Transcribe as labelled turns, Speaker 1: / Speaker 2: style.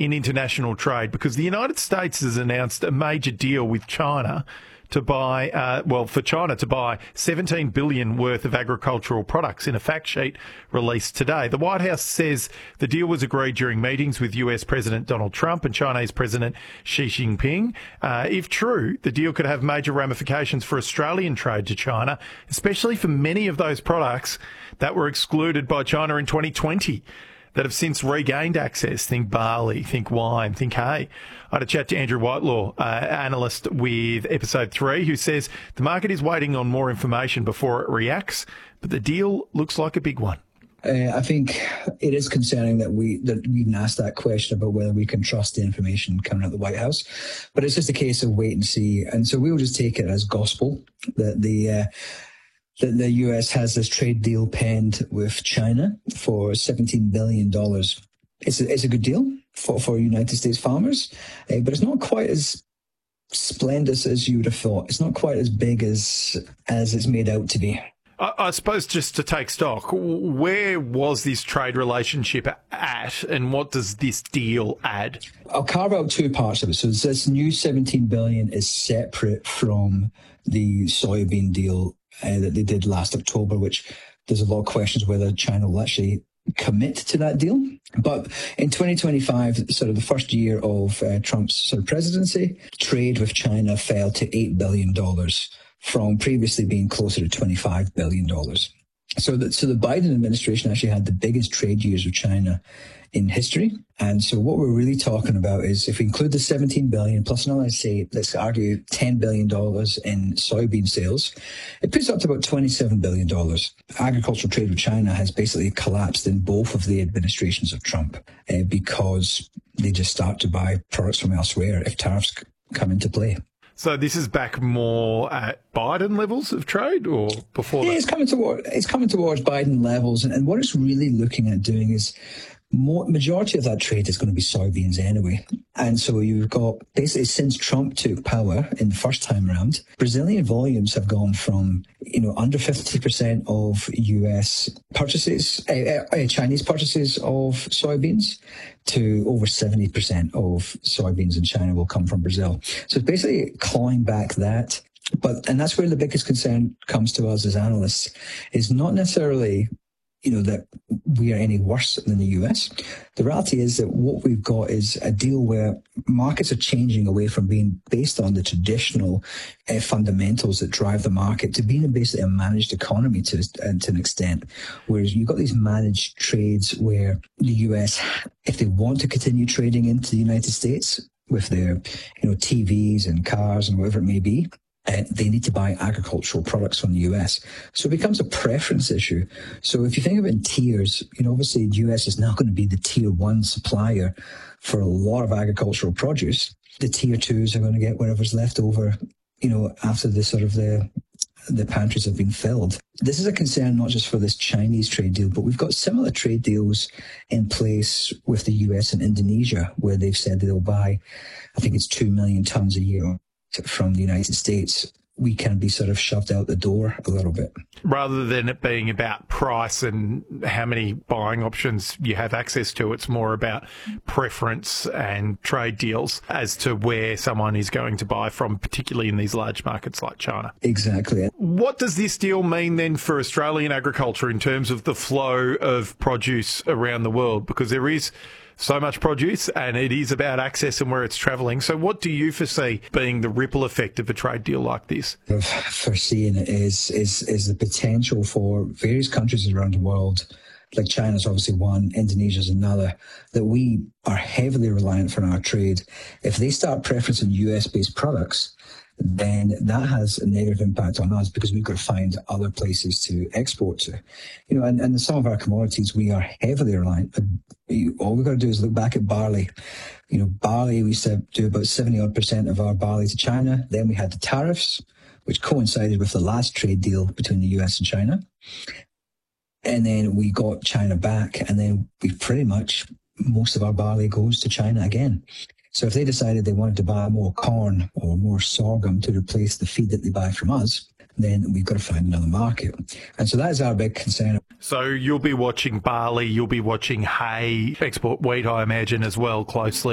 Speaker 1: in international trade? Because the United States has announced a major deal with China to buy, for China to buy $17 billion worth of agricultural products in a fact sheet released today. The White House says the deal was agreed during meetings with US President Donald Trump and Chinese President Xi Jinping. If true, the deal could have major ramifications for Australian trade to China, especially for many of those products that were excluded by China in 2020. That have since regained access. Think barley, think wine, think hay. I had a chat to Andrew Whitelaw, analyst with Episode 3, who says the market is waiting on more information before it reacts, but the deal looks like a big one.
Speaker 2: I think it is concerning that we've been asked that question about whether we can trust the information coming out of the White House, but it's just a case of wait and see. And so we'll just take it as gospel that the US has this trade deal penned with China for $17 billion. It's a good deal for United States farmers, but it's not quite as splendid as you would have thought. It's not quite as big as it's made out to be.
Speaker 1: I suppose just to take stock, where was this trade relationship at and what does this deal add?
Speaker 2: I'll carve out two parts of it. So this new $17 billion is separate from the soybean deal that they did last October, which there's a lot of questions whether China will actually commit to that deal. But in 2025, sort of the first year of Trump's sort of presidency, trade with China fell to $8 billion from previously being closer to $25 billion. So the Biden administration actually had the biggest trade years with China in history. And so what we're really talking about is if we include the $17 billion plus another, let's argue $10 billion in soybean sales, it puts up to about $27 billion. Agricultural trade with China has basically collapsed in both of the administrations of Trump because they just start to buy products from elsewhere if tariffs come into play.
Speaker 1: So this is back more at Biden levels of trade or before that?
Speaker 2: Yeah, it's coming towards Biden levels. And what it's really looking at doing is majority of that trade is going to be soybeans anyway. And so you've got basically since Trump took power in the first time around, Brazilian volumes have gone from, under 50% of US purchases, Chinese purchases of soybeans to over 70% of soybeans in China will come from Brazil. So it's basically clawing back that. And that's where the biggest concern comes to us as analysts is not necessarily that we are any worse than the US. The reality is that what we've got is a deal where markets are changing away from being based on the traditional fundamentals that drive the market to being basically a managed economy to an extent. Whereas you've got these managed trades where the US, if they want to continue trading into the United States with their, TVs and cars and whatever it may be, they need to buy agricultural products from the US. So it becomes a preference issue. So if you think of it in tiers, obviously the US is now going to be the tier one supplier for a lot of agricultural produce. The tier twos are going to get whatever's left over, after the sort of the pantries have been filled. This is a concern not just for this Chinese trade deal, but we've got similar trade deals in place with the US and Indonesia, where they've said they'll buy, I think it's 2 million tons a year from the United States. We can be sort of shoved out the door a little bit.
Speaker 1: Rather than it being about price and how many buying options you have access to, it's more about preference and trade deals as to where someone is going to buy from, particularly in these large markets like China.
Speaker 2: Exactly.
Speaker 1: What does this deal mean then for Australian agriculture in terms of the flow of produce around the world? Because there is so much produce and it is about access and where it's travelling. So what do you foresee being the ripple effect of a trade deal like this?
Speaker 2: Foreseeing it is the potential for various countries around the world, like China's obviously one, Indonesia's another, that we are heavily reliant for our trade. If they start preferencing US-based products, then that has a negative impact on us because we've got to find other places to export to. And some of our commodities, we are heavily reliant. All we've got to do is look back at barley. Barley, we used to do about 70% of our barley to China. Then we had the tariffs, which coincided with the last trade deal between the US and China. And then we got China back, and then we pretty much, most of our barley goes to China again. So if they decided they wanted to buy more corn or more sorghum to replace the feed that they buy from us, then we've got to find another market. And so that is our big concern.
Speaker 1: So you'll be watching barley, you'll be watching hay, export wheat, I imagine, as well, closely.